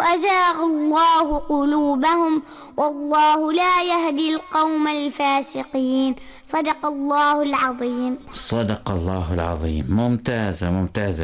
وأزاغ الله قلوبهم والله لا يهدي القوم الفاسقين. صدق الله العظيم. صدق الله العظيم. ممتازة ممتازة.